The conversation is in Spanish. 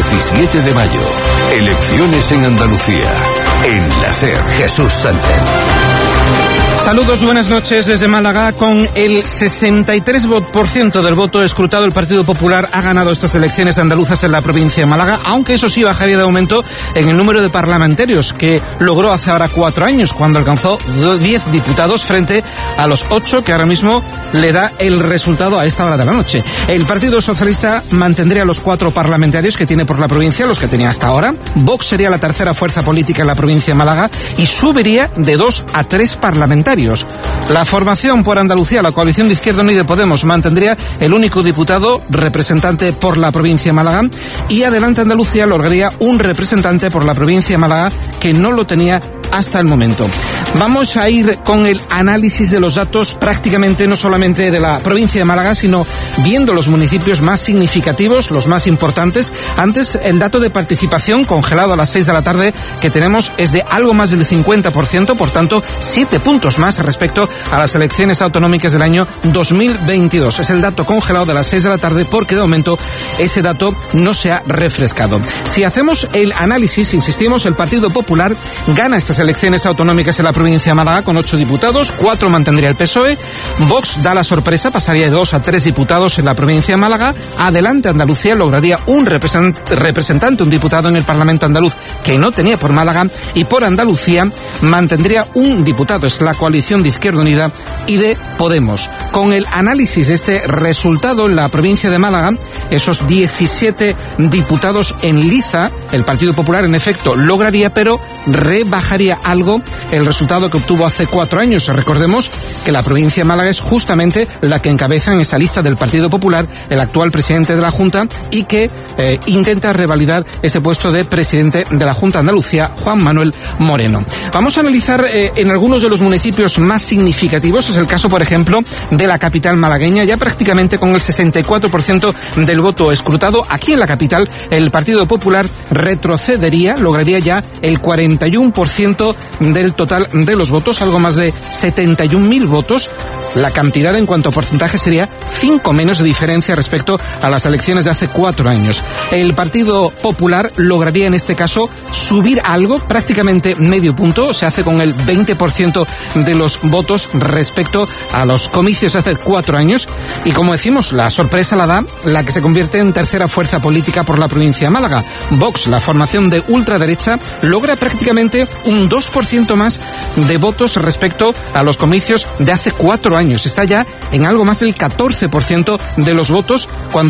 17 de mayo. Elecciones en Andalucía. En la SER, Jesús Sánchez. Saludos, buenas noches desde Málaga. Con el 63% del voto escrutado, el Partido Popular ha ganado estas elecciones andaluzas en la provincia de Málaga, aunque eso sí bajaría de aumento en el número de parlamentarios, que logró hace ahora 4 años, cuando alcanzó 10 diputados frente a los 8 que ahora mismo le da el resultado a esta hora de la noche. El Partido Socialista mantendría los 4 parlamentarios que tiene por la provincia, los que tenía hasta ahora. Vox sería la tercera fuerza política en la provincia de Málaga y subiría de 2 a 3 parlamentarios. La formación por Andalucía, la coalición de Izquierda Unida y Podemos, mantendría el único diputado representante por la provincia de Málaga, y Adelante Andalucía lograría un representante por la provincia de Málaga que no lo tenía hasta el momento. Vamos a ir con el análisis de los datos, prácticamente no solamente de la provincia de Málaga, sino viendo los municipios más significativos, los más importantes. Antes, el dato de participación congelado a las 6 de la tarde que tenemos es de algo más del 50%, por tanto, 7 puntos más respecto a las elecciones autonómicas del año 2022. Es el dato congelado de las 6 de la tarde, porque de momento ese dato no se ha refrescado. Si hacemos el análisis, insistimos, el Partido Popular gana estas elecciones autonómicas en la provincia de Málaga con 8 diputados, 4 mantendría el PSOE. Vox da la sorpresa, pasaría de 2 a 3 diputados en la provincia de Málaga. Adelante Andalucía lograría un representante, un diputado en el Parlamento andaluz que no tenía por Málaga, y por Andalucía mantendría un diputado. Es la coalición de Izquierda Unida y de Podemos. Con el análisis de este resultado en la provincia de Málaga, esos 17 diputados en liza, el Partido Popular en efecto lograría, pero rebajaría algo el resultado que obtuvo hace 4 años. Recordemos que la provincia de Málaga es justamente la que encabeza en esa lista del Partido Popular el actual presidente de la Junta, y que intenta revalidar ese puesto de presidente de la Junta de Andalucía, Juan Manuel Moreno. Vamos a analizar en algunos de los municipios más significativos. Es el caso, por ejemplo, de la capital malagueña, ya prácticamente con el 64% del voto escrutado. Aquí en la capital el Partido Popular retrocedería, lograría ya el 41% del total de los votos, algo más de 71.000 votos. La cantidad en cuanto a porcentaje sería 5 menos de diferencia respecto a las elecciones de hace 4 años. El Partido Popular lograría en este caso subir algo, prácticamente medio punto, se hace con el 20% de los votos respecto a los comicios de hace 4 años. Y como decimos, la sorpresa la da la que se convierte en tercera fuerza política por la provincia de Málaga. Vox, la formación de ultraderecha, logra prácticamente un 2% más de votos respecto a los comicios de hace 4 años. Está ya en algo más del 14% de los votos, cuando